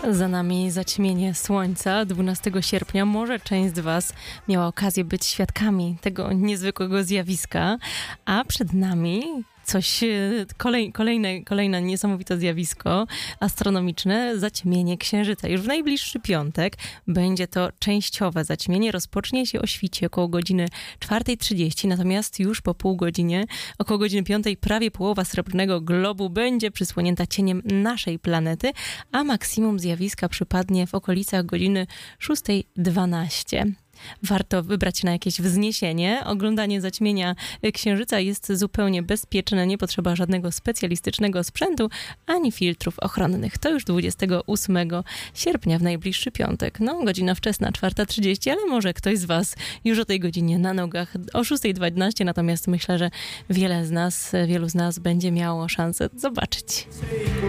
Za nami zaćmienie słońca 12 sierpnia. Może część z Was miała okazję być świadkami tego niezwykłego zjawiska, a przed nami coś, kolejne niesamowite zjawisko astronomiczne, zaćmienie księżyca. Już w najbliższy piątek będzie to częściowe zaćmienie. Rozpocznie się o świcie około godziny 4:30, natomiast już po pół godzinie, około godziny 5, prawie połowa srebrnego globu będzie przysłonięta cieniem naszej planety, a maksimum zjawiska przypadnie w okolicach godziny 6:12. Warto wybrać się na jakieś wzniesienie. Oglądanie zaćmienia księżyca jest zupełnie bezpieczne. Nie potrzeba żadnego specjalistycznego sprzętu ani filtrów ochronnych. To już 28 sierpnia w najbliższy piątek. Godzina wczesna, 4:30, ale może ktoś z Was już o tej godzinie na nogach o 6:12. Natomiast myślę, że wielu z nas będzie miało szansę zobaczyć.